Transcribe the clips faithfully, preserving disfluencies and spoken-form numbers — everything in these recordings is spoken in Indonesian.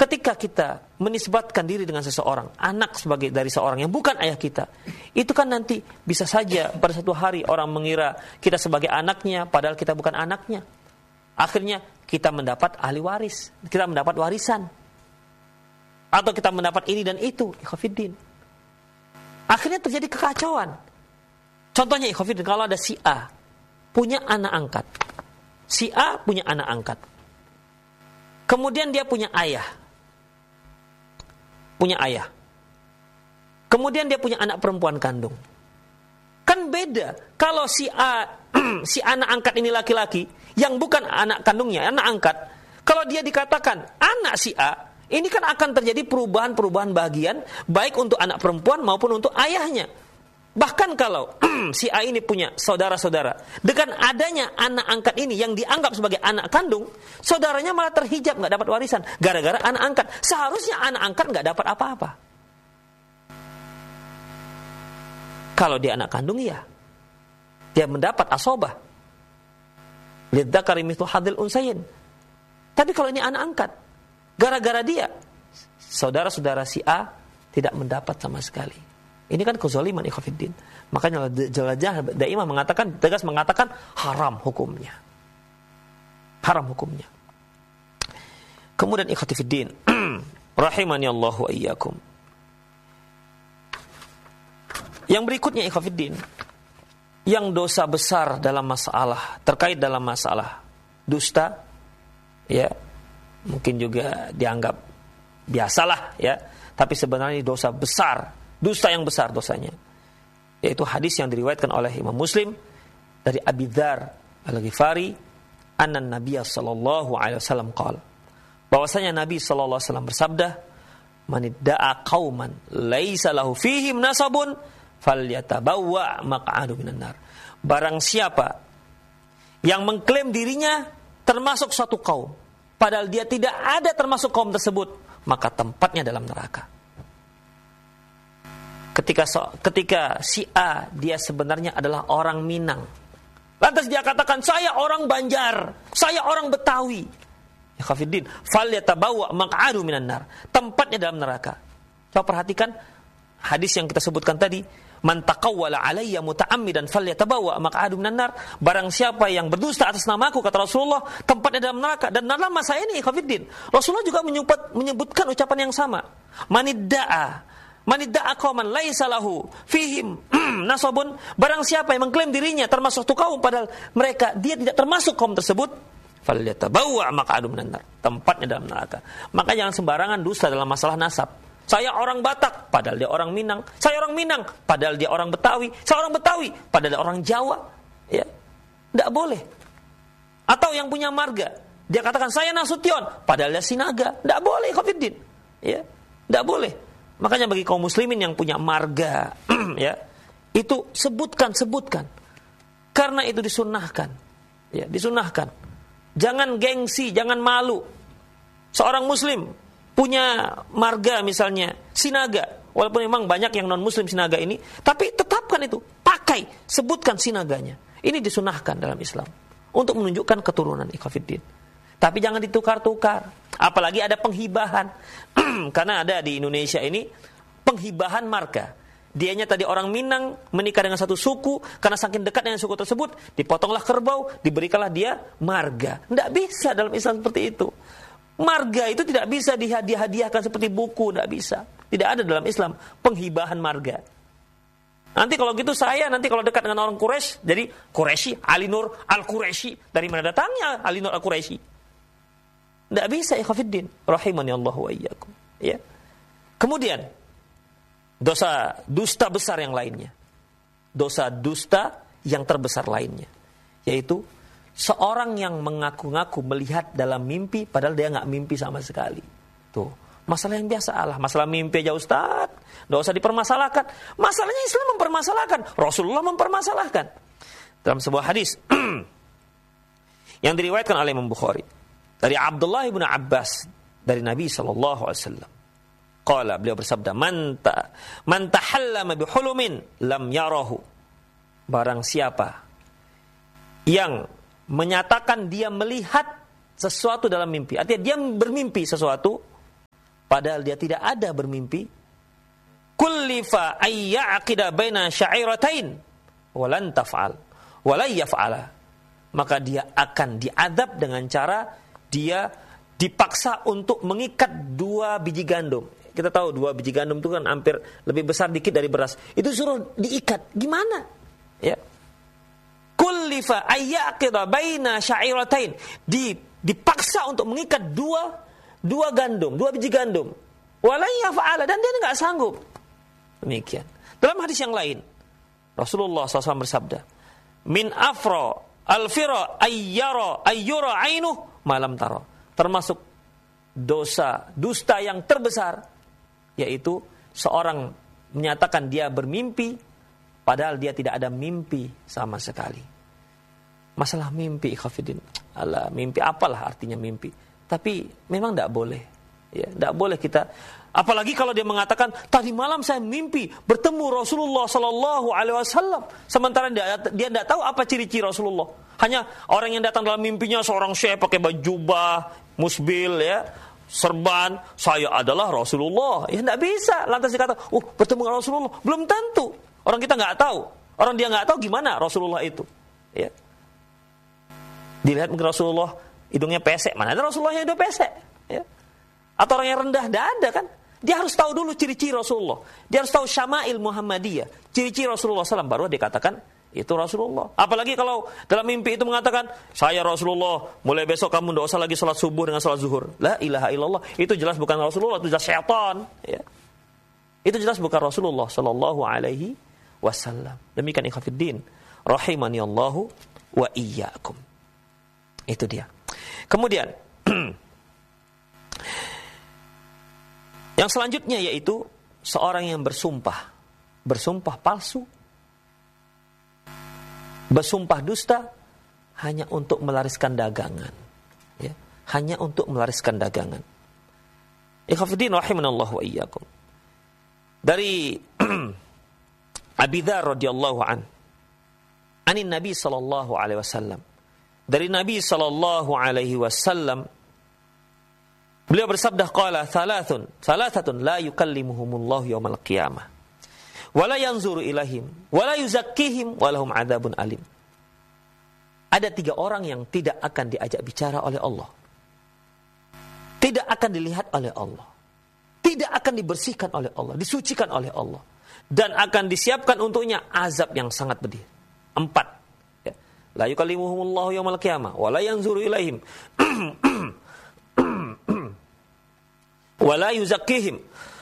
ketika kita menisbatkan diri dengan seseorang, anak sebagai dari seorang yang bukan ayah kita, itu kan nanti bisa saja pada satu hari orang mengira kita sebagai anaknya, padahal kita bukan anaknya. Akhirnya kita mendapat ahli waris, kita mendapat warisan, atau kita mendapat ini dan itu, ikhwafiddin. Akhirnya terjadi kekacauan. Contohnya ikhwafiddin, kalau ada si A punya anak angkat, si A punya anak angkat, kemudian dia punya ayah, punya ayah, kemudian dia punya anak perempuan kandung. Kan beda kalau si A, si anak angkat ini laki-laki, yang bukan anak kandungnya, anak angkat. Kalau dia dikatakan anak si A, ini kan akan terjadi perubahan-perubahan bagian, baik untuk anak perempuan maupun untuk ayahnya. Bahkan kalau si A ini punya saudara-saudara, dengan adanya anak angkat ini yang dianggap sebagai anak kandung, saudaranya malah terhijab, nggak dapat warisan, gara-gara anak angkat. Seharusnya anak angkat nggak dapat apa-apa. Kalau dia anak kandung, ya dia mendapat asobah. Lidzakari mithlu hadzil unsayain. Tapi kalau ini anak angkat, gara-gara dia, saudara-saudara si A tidak mendapat sama sekali. Ini kan kezaliman ikhwafiddin. Makanya Jelajah Daimah mengatakan, tegas mengatakan haram hukumnya. Haram hukumnya. Kemudian ikhwafiddin, rahimani Allah wa iyyakum. Yang berikutnya ikhwafiddin, yang dosa besar dalam masalah, terkait dalam masalah dusta, ya, mungkin juga dianggap biasalah, ya, tapi sebenarnya dosa besar, dusta yang besar dosanya, yaitu hadis yang diriwayatkan oleh Imam Muslim dari Abi Dzar Al-Ghifari, anna Nabiya sallallahu alaihi wasallam qala, bahwasanya Nabi sallallahu alaihi wasallam bersabda, man idda'a qauman laisa lahu fihim nasabun falyatabawwa maq'adahu minan nar. Barang siapa yang mengklaim dirinya termasuk suatu kaum, padahal dia tidak ada termasuk kaum tersebut, maka tempatnya dalam neraka. Ketika ketika si A dia sebenarnya adalah orang Minang, lantas dia katakan saya orang Banjar, saya orang Betawi, ya khafidin, falyatabawwa maq'adahu minan nar, tempatnya dalam neraka. Coba perhatikan hadis yang kita sebutkan tadi, man taqawwala alayya muta'ammidan falyatabawwa maq'adahu minan nar. Barang siapa yang berdusta atas namaku, kata Rasulullah, tempatnya dalam neraka. Dan dalam masa ini ikhwafiddin, Rasulullah juga menyebut, menyebutkan ucapan yang sama. Manidda'a manidda'a qauman laisa lahu fihim nasabun. Barang siapa yang mengklaim dirinya termasuk tu kaum, padahal mereka dia tidak termasuk kaum tersebut, falyatabawwa maq'adahu minan nar, tempatnya dalam neraka. Maka jangan sembarangan dusta dalam masalah nasab. Saya orang Batak, padahal dia orang Minang. Saya orang Minang, padahal dia orang Betawi. Saya orang Betawi, padahal dia orang Jawa. Ya, tidak boleh. Atau yang punya marga, dia katakan saya Nasution, padahal dia Sinaga. Tidak boleh, khafidin. Ya, tidak boleh. Makanya bagi kaum muslimin yang punya marga, ya, itu sebutkan, sebutkan. Karena itu disunnahkan. Ya, disunnahkan. Jangan gengsi, jangan malu. Seorang muslim punya marga misalnya Sinaga, walaupun memang banyak yang non muslim Sinaga ini, tapi tetapkan itu, pakai, sebutkan Sinaganya. Ini disunahkan dalam Islam untuk menunjukkan keturunan ikhwafiddin. Tapi jangan ditukar-tukar, apalagi ada penghibahan. Karena ada di Indonesia ini penghibahan marga. Dianya tadi orang Minang, menikah dengan satu suku, karena saking dekat dengan suku tersebut, dipotonglah kerbau, diberikanlah dia marga. Tidak bisa dalam Islam seperti itu. Marga itu tidak bisa dihadiah-hadiahkan seperti buku, tidak bisa. Tidak ada dalam Islam penghibahan marga. Nanti kalau gitu saya nanti kalau dekat dengan orang Quraisy, jadi Quraisy, Ali Nur Al-Quraisy. Dari mana datangnya Ali Nur Al-Quraisy? Tidak bisa, ikhwafiddin, rahimani Allah wa iyyakum. Ya. Kemudian dosa dusta besar yang lainnya. Dosa dusta yang terbesar lainnya, yaitu seorang yang mengaku-ngaku melihat dalam mimpi, padahal dia nggak mimpi sama sekali. Tuh, masalah yang biasa Allah. Masalah mimpi aja Ustaz, nggak usah dipermasalahkan. Masalahnya Islam mempermasalahkan, Rasulullah mempermasalahkan. Dalam sebuah hadis yang diriwayatkan oleh Imam Bukhari dari Abdullah bin Abbas dari Nabi sallallahu alaihi wasallam, qala, beliau bersabda, man ta man tahallama bihulumin lam yarahu. Barang siapa yang menyatakan dia melihat sesuatu dalam mimpi, artinya dia bermimpi sesuatu, padahal dia tidak ada bermimpi, kullifa ayya'aqida baina sya'iratain walan taf'al walay yaf'ala, maka dia akan diadab dengan cara dia dipaksa untuk mengikat dua biji gandum. Kita tahu dua biji gandum itu kan hampir lebih besar dikit dari beras. Itu suruh diikat. Gimana? Ya. Kullifa ayyaqida baina sya'iratain. Di, dipaksa untuk mengikat dua dua gandum, dua biji gandum. Walay yaf'ala, dan dia enggak sanggup. Demikian. Dalam hadis yang lain, Rasulullah shallallahu alaihi wasallam bersabda, "Min afra al-fira ayyara ayyura ainuh malam tara." Termasuk dosa dusta yang terbesar, yaitu seorang menyatakan dia bermimpi padahal dia tidak ada mimpi sama sekali. Masalah mimpi, ikhwatiddin, alah, mimpi apalah artinya mimpi, tapi memang tidak boleh, ya, tidak boleh kita. Apalagi kalau dia mengatakan tadi malam saya mimpi bertemu Rasulullah Sallallahu Alaihi Wasallam, sementara dia dia tidak tahu apa ciri-ciri Rasulullah. Hanya orang yang datang dalam mimpinya seorang syekh pakai baju jubah, musbil, ya, serban, saya adalah Rasulullah. Ya tidak bisa. Lantas dikata, oh bertemu dengan Rasulullah. Belum tentu. Orang kita nggak tahu. Orang dia nggak tahu gimana Rasulullah itu. Ya. Dilihat mungkin Rasulullah hidungnya pesek. Mana ada Rasulullah yang hidung pesek? Ya. Atau orang yang rendah, tidak ada kan? Dia harus tahu dulu ciri-ciri Rasulullah. Dia harus tahu syama'il Muhammadiyah, ciri-ciri Rasulullah shallallahu alaihi wasallam, baru dikatakan itu Rasulullah. Apalagi kalau dalam mimpi itu mengatakan, saya Rasulullah, mulai besok kamu tidak usah lagi sholat subuh dengan sholat zuhur. La ilaha illallah. Itu jelas bukan Rasulullah, itu jelas syaitan. Ya. Itu jelas bukan Rasulullah Sallallahu Alaihi Wasallam. Demikian ikhwatiddin, rahimani Allahu wa iyyakum. Itu dia. Kemudian yang selanjutnya yaitu seorang yang bersumpah, bersumpah palsu, bersumpah dusta hanya untuk melariskan dagangan, ya, hanya untuk melariskan dagangan. Ikhwatiddin rahimanallahu wa iyyakum. Dari Abi Dzar radhiyallahu an, anin Nabi sallallahu alaihi wasallam. Dari Nabi sallallahu alaihi wasallam, beliau bersabda, qala thalathun, thalathatun la yukallimuhumullahu yaumal qiyamah. Wala yanzuru ilahim, wala yuzakkihim, walahum adzabun alim. Ada tiga orang yang tidak akan diajak bicara oleh Allah, tidak akan dilihat oleh Allah, tidak akan dibersihkan oleh Allah, disucikan oleh Allah, dan akan disiapkan untuknya azab yang sangat pedih. Empat. Ya. La yukallimuhumullahu yaumal qiyamah, wala yanzuru ilahim, wala yuzakkihim,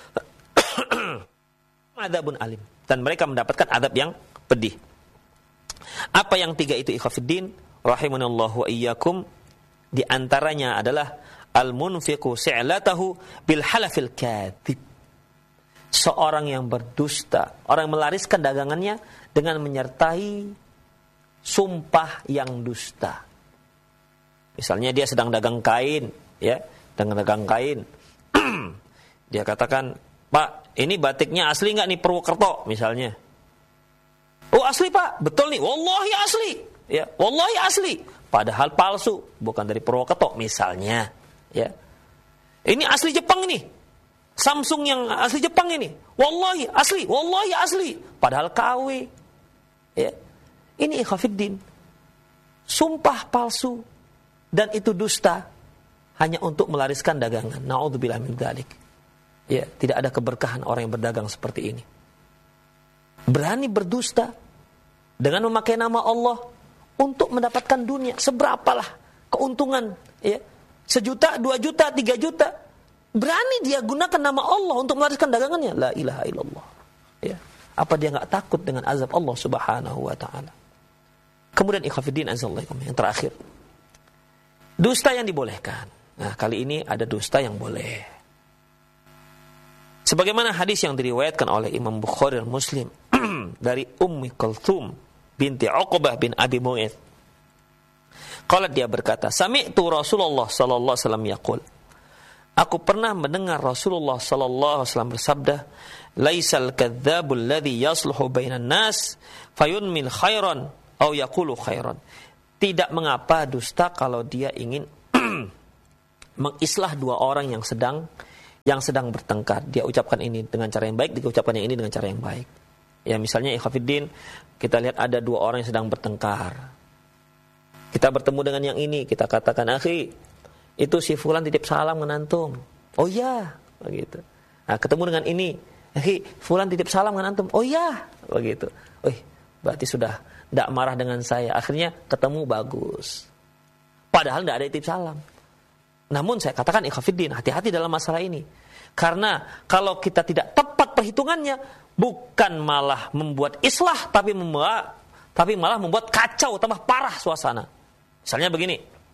adzabun alim, dan mereka mendapatkan adab yang pedih. Apa yang tiga itu ikhwatiddin rahimanallahu wa iyyakum? Di antaranya adalah al-munfiqu si'latahu bil halafil kadzib. Seorang yang berdusta, orang yang melariskan dagangannya dengan menyertai sumpah yang dusta. Misalnya dia sedang dagang kain, ya, sedang dagang kain. Dia katakan, "Pak, ini batiknya asli nggak nih Purwokerto?" misalnya. "Oh asli Pak, betul nih, wallahi asli." Ya, wallahi asli. Padahal palsu, bukan dari Purwokerto misalnya. Ya, ini asli Jepang nih, Samsung yang asli Jepang ini, wallahi asli, wallahi asli. Padahal K W. Ya, ini ikhwatiddin, sumpah palsu dan itu dusta hanya untuk melariskan dagangan. Na'udzubillah min dzalik. Ya, tidak ada keberkahan orang yang berdagang seperti ini. Berani berdusta dengan memakai nama Allah untuk mendapatkan dunia. Seberapalah keuntungan, ya, sejuta, dua juta, tiga juta. Berani dia gunakan nama Allah untuk melariskan dagangannya. La ilaha illallah. Ya. Apa dia nggak takut dengan azab Allah Subhanahu wa taala? Kemudian ikhwatiddin azzallahikum, yang terakhir, dusta yang dibolehkan. Nah, kali ini ada dusta yang boleh. Sebagaimana hadis yang diriwayatkan oleh Imam Bukhari dan Muslim dari Ummi Kulthum binti Uqbah bin Abi Mu'aidh. Qalat, dia berkata, sami'tu Rasulullah sallallahu alaihi wasallam yaqul. Aku pernah mendengar Rasulullah sallallahu alaihi wasallam bersabda, laisal kadzdzabul ladzi yasluhu bainan nas fayunmil khairan aw yaqulu khairan. Tidak mengapa dusta kalau dia ingin mengislah dua orang yang sedang yang sedang bertengkar, dia ucapkan ini dengan cara yang baik, dia ucapkan yang ini dengan cara yang baik. Ya misalnya ikhwafiddin, kita lihat ada dua orang yang sedang bertengkar. Kita bertemu dengan yang ini, kita katakan, akhi, itu si fulan titip salam dengan antum. Oh iya, begitu. Nah, ketemu dengan ini, akhi, fulan titip salam dengan antum. Oh iya, begitu. Oh, berarti sudah tidak marah dengan saya. Akhirnya ketemu bagus. Padahal tidak ada titip salam. Namun saya katakan ikhwafiddin, hati-hati dalam masalah ini. Karena kalau kita tidak tepat perhitungannya, bukan malah membuat islah, tapi membuat, tapi malah membuat kacau, tambah parah suasana. Misalnya begini,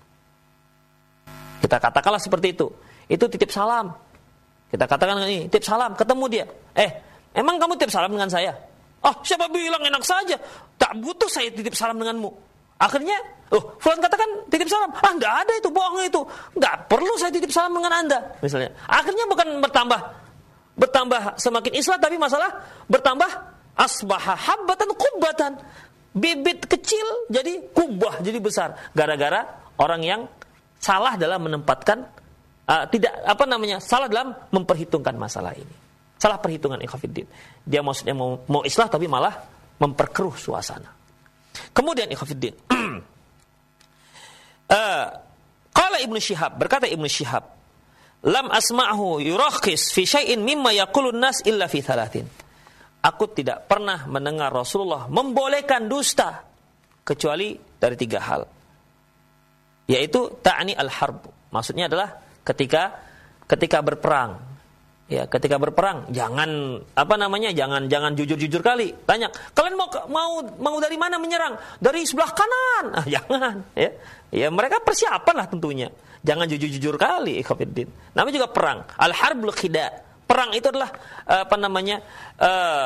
kita katakanlah seperti itu. Itu titip salam. Kita katakan ini, titip salam, ketemu dia. Eh, emang kamu titip salam dengan saya? Oh, siapa bilang, enak saja. Tak butuh saya titip salam denganmu. Akhirnya, oh, fulan katakan titip salam. Ah, enggak ada itu, bohong itu. Enggak perlu saya titip salam dengan Anda, misalnya. Akhirnya bukan bertambah bertambah semakin islah, tapi masalah bertambah asbaha habbatan qubbatan. Bibit kecil jadi kubah, jadi besar. Gara-gara orang yang salah dalam menempatkan uh, tidak apa namanya? salah dalam memperhitungkan masalah ini. Salah perhitungan ikhwafiddin. Dia maksudnya mau, mau islah tapi malah memperkeruh suasana. Kemudian ikhwafiddin, uh, qala Ibnu Syihab, berkata Ibnu Syihab, lam asma'hu yurakhis fi syai'in mimma yaqulun nas illa fi thalathin. Aku tidak pernah mendengar Rasulullah membolehkan dusta kecuali dari tiga hal. Yaitu ta'ni al-harb. Maksudnya adalah ketika ketika berperang. Ya, ketika berperang jangan apa namanya? Jangan jangan jujur-jujur kali. Tanya, "Kalian mau mau mau dari mana menyerang?" "Dari sebelah kanan." Ah, jangan, ya. Ya, mereka persiapan lah tentunya. Jangan jujur-jujur kali, ikhwatiddin. Namanya juga perang. Al-harbul khida'. Perang itu adalah apa namanya? Uh,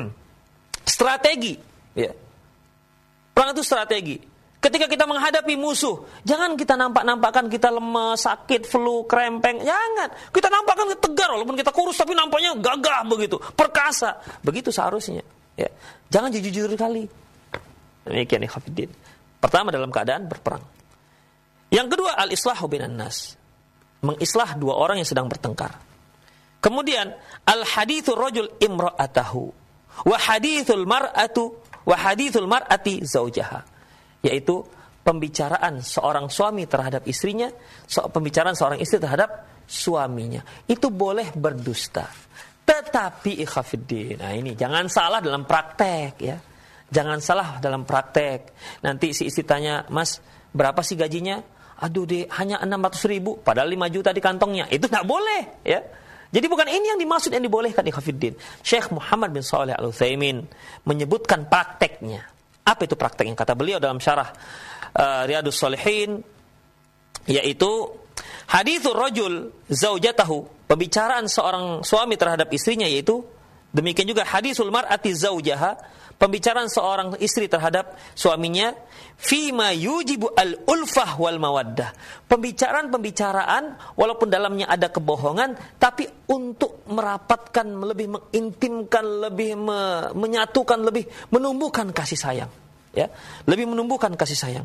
strategi, ya. Perang itu strategi. Ketika kita menghadapi musuh, jangan kita nampak-nampakkan kita lemas, sakit, flu, krempeng. Jangan. Kita nampakkan kita tegar walaupun kita kurus tapi nampaknya gagah begitu, perkasa. Begitu seharusnya, ya. Jangan jujur-jujur kali. Demikian ikhwatiddin. Pertama dalam keadaan berperang. Yang kedua al-islahu bainan nas. Mengislah dua orang yang sedang bertengkar. Kemudian al-hadithur rajul imra'atahu wa hadithul mar'atu wa hadithul mar'ati zaujaha, yaitu pembicaraan seorang suami terhadap istrinya, so, pembicaraan seorang istri terhadap suaminya. Itu boleh berdusta. Tetapi ikhwatiddin, nah ini jangan salah dalam praktek, ya. Jangan salah dalam praktek. Nanti si istri tanya, "Mas, berapa sih gajinya?" "Aduh deh, hanya enam ratus ribu, padahal lima juta di kantongnya." Itu enggak boleh, ya. Jadi bukan ini yang dimaksud yang dibolehkan ikhwatiddin. Syekh Muhammad bin Shalih Al-Utsaimin menyebutkan prakteknya. Apa itu prakteknya? Kata beliau dalam syarah uh, Riyadhus Shalihin, yaitu hadithur rajul zaujatahu, pembicaraan seorang suami terhadap istrinya, yaitu demikian juga hadisul mar'ati zaujaha, pembicaraan seorang istri terhadap suaminya, fima yujibu al-ulfah wal mawaddah. Pembicaraan-pembicaraan walaupun dalamnya ada kebohongan, tapi untuk merapatkan, lebih mengintimkan, lebih me- menyatukan, lebih menumbuhkan kasih sayang, ya. Lebih menumbuhkan kasih sayang.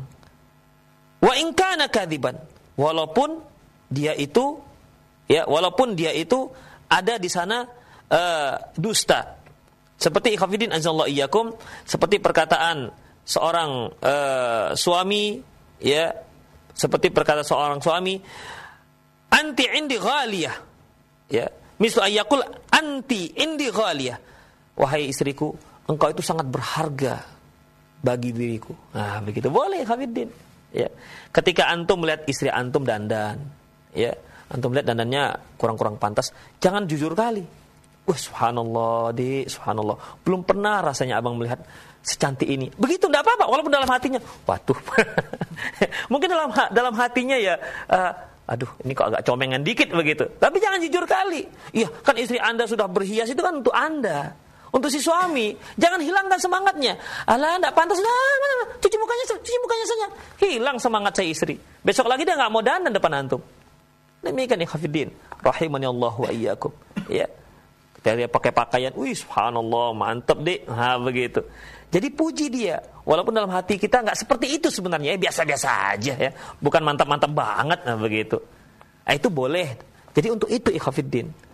Wa in kana kadziban, walaupun dia itu ya, walaupun dia itu ada di sana uh, dusta. Seperti ikhwatiddin azallahu iyyakum, seperti perkataan seorang uh, suami, ya, seperti perkataan seorang suami, anti indi ghaliyah, ya, mislu ayyakul anti indi ghaliyah, wahai istriku, engkau itu sangat berharga bagi diriku. Nah, begitu boleh ikhwatiddin, ya. Ketika antum melihat istri antum dandan, ya, antum melihat dandannya kurang-kurang pantas, jangan jujur kali. Wah, subhanallah, di subhanallah. Belum pernah rasanya abang melihat secantik ini. Begitu, enggak apa-apa, walaupun dalam hatinya, waduh. Mungkin dalam dalam hatinya ya, uh, aduh, ini kok agak comengan dikit begitu. Tapi jangan jujur kali. Iya, kan istri Anda sudah berhias, itu kan untuk Anda. Untuk si suami, jangan hilangkan semangatnya. Alah, enggak pantas. Nah, mana, cuci mukanya, cuci mukanya saja. Hilang semangat saya istri. Besok lagi dia enggak mau dandan depan antum. Demikian ikhwatiddin, rahimani Allah wa iyyakum. Ya. Dia pakai pakaian, wih subhanallah, mantap deh, ha begitu. Jadi puji dia, walaupun dalam hati kita nggak seperti itu sebenarnya, ya, biasa-biasa aja ya, bukan mantap-mantap banget, nah begitu. Nah, itu boleh. Jadi untuk itu ikhwatiddin,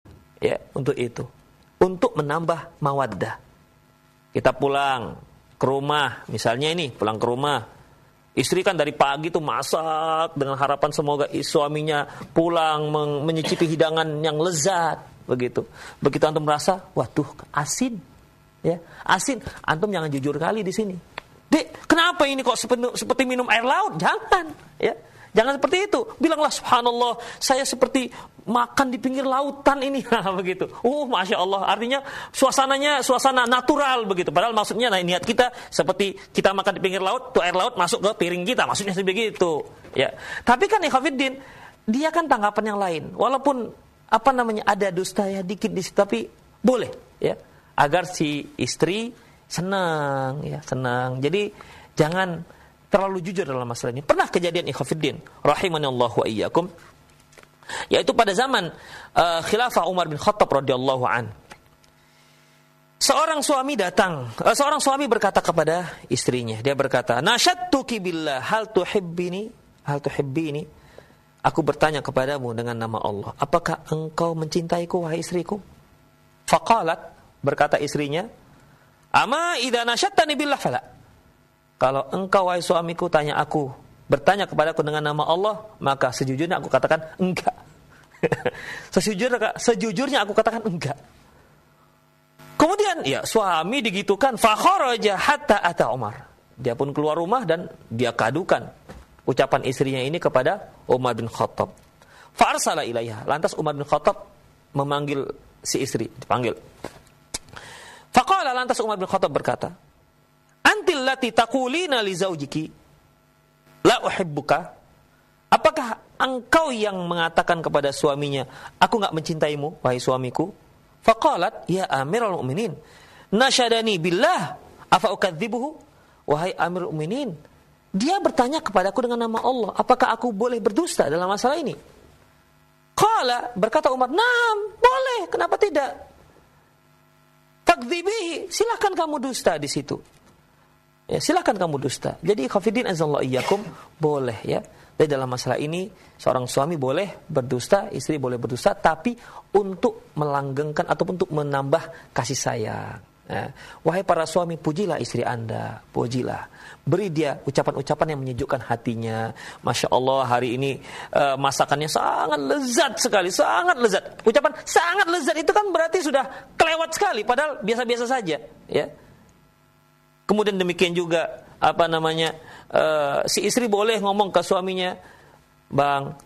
ya untuk itu, untuk menambah mawaddah. Kita pulang ke rumah, misalnya ini pulang ke rumah, istri kan dari pagi tuh masak dengan harapan semoga suaminya pulang men- menyicipi hidangan yang lezat, begitu. Begitu antum merasa, waduh asin, ya asin, antum jangan jujur kali di sini. Dek, kenapa ini kok seperti, seperti minum air laut? Jangan, ya. Jangan seperti itu. Bilanglah subhanallah, saya seperti makan di pinggir lautan ini. Begitu. Oh, Masya Allah. Artinya suasananya suasana natural begitu. Padahal maksudnya nah, niat kita seperti kita makan di pinggir laut, tuh air laut masuk ke piring kita. Maksudnya sebegitu. Ya. Tapi kan ikhwafiddin, dia kan tanggapan yang lain. Walaupun apa namanya ada dusta ya dikit di situ, tapi boleh ya. Agar si istri senang ya, senang. Jadi jangan terlalu jujur dalam masalah ini. Pernah kejadian ikhwafiddin rahimanallahu wa iyyakum, yaitu pada zaman uh, khilafah Umar bin Khattab radhiyallahu an. Seorang suami datang, uh, seorang suami berkata kepada istrinya, dia berkata, "Nasyattuki billah hal tuhibbini? Hal tuhibbini?" Aku bertanya kepadamu dengan nama Allah, apakah engkau mencintaiku wahai istriku? Faqalat, berkata istrinya, "Ama idza nasyattani billah fala." Kalau engkau wahai suamiku tanya aku, bertanya kepadaku dengan nama Allah, maka sejujurnya aku katakan enggak. Sejujurnya, sejujurnya aku katakan enggak. Kemudian ya suami digitukan, fa kharaja hatta ata Umar. Dia pun keluar rumah dan dia kadukan ucapan istrinya ini kepada Umar bin Khattab. Fa arsala ilaiha. Lantas Umar bin Khattab memanggil si istri, dipanggil. Faqala, lantas Umar bin Khattab berkata, "Antil lati taqulina li zaujiki la uhibbuka?" Apakah engkau yang mengatakan kepada suaminya, aku enggak mencintaimu wahai suamiku? Faqalat, "Ya Amirul Mukminin, nasyadani billah afa ukadzibuhu?" Wahai Amirul Mukminin, dia bertanya kepadaku dengan nama Allah, apakah aku boleh berdusta dalam masalah ini? Qala, berkata Umar, "Naam, boleh, kenapa tidak? Fakdzibihi, silakan kamu dusta di situ." Ya, silakan kamu dusta. Jadi khafidin azallahu iyyakum, boleh ya. Jadi dalam masalah ini seorang suami boleh berdusta, istri boleh berdusta, tapi untuk melanggengkan ataupun untuk menambah kasih sayang. Ya. Wahai para suami, pujilah istri Anda, pujilah. Beri dia ucapan-ucapan yang menyejukkan hatinya. Masya Allah, hari ini uh, masakannya sangat lezat sekali, sangat lezat. Ucapan sangat lezat itu kan berarti sudah kelewat sekali, padahal biasa-biasa saja. Ya. Kemudian demikian juga apa namanya uh, si istri boleh ngomong ke suaminya, "Bang,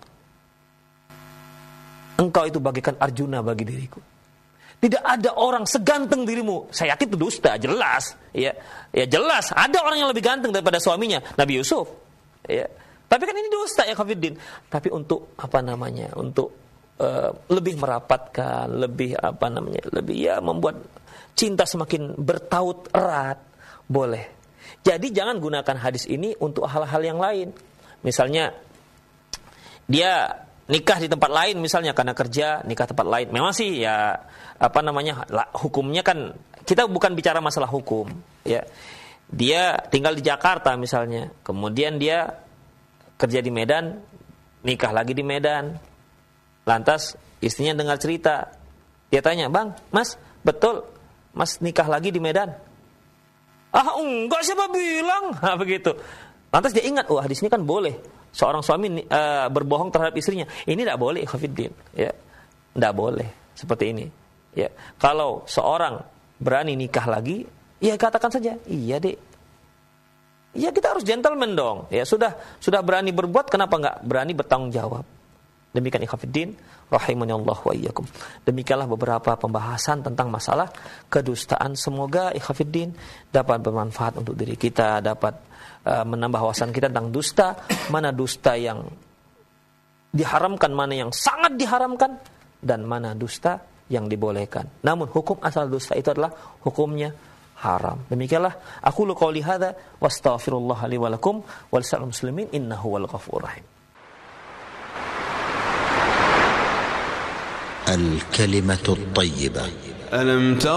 engkau itu bagaikan Arjuna bagi diriku. Tidak ada orang seganteng dirimu." Saya yakin itu dusta, jelas. Ya, ya jelas. Ada orang yang lebih ganteng daripada suaminya, Nabi Yusuf. Ya, tapi kan ini dusta ya Khafiddin. Tapi untuk apa namanya, untuk uh, lebih merapatkan, lebih apa namanya, lebih ya membuat cinta semakin bertaut erat, boleh. Jadi jangan gunakan hadis ini untuk hal-hal yang lain. Misalnya dia nikah di tempat lain, misalnya karena kerja, nikah tempat lain. Memang sih ya apa namanya hukumnya kan kita bukan bicara masalah hukum. Ya, dia tinggal di Jakarta misalnya, kemudian dia kerja di Medan, nikah lagi di Medan. Lantas istrinya dengar cerita, dia tanya, "Bang, Mas, betul Mas nikah lagi di Medan?" "Ah enggak, siapa bilang?" Nah, begitu. Lantas dia ingat, oh hadis ini kan boleh seorang suami uh, berbohong terhadap istrinya. Ini tidak boleh, Khafiddin. Ya, tidak boleh seperti ini. Ya, kalau seorang berani nikah lagi, ya katakan saja, "Iya dek." Ya kita harus gentleman dong. Ya sudah sudah berani berbuat, kenapa enggak berani bertanggung jawab? Demikian ikhwatiddin rahimanallahu wa iyyakum. Demikianlah beberapa pembahasan tentang masalah kedustaan. Semoga ikhwatiddin dapat bermanfaat untuk diri kita, dapat uh, menambah wawasan kita tentang dusta, mana dusta yang diharamkan, mana yang sangat diharamkan, dan mana dusta yang dibolehkan. Namun hukum asal dusta itu adalah hukumnya haram. Demikianlah aku qouli hadza wastaghfirullah li wa lakum wal sa'il muslimin innahu wal ghafurur rahim. الكلمة الطيبة. ألم تر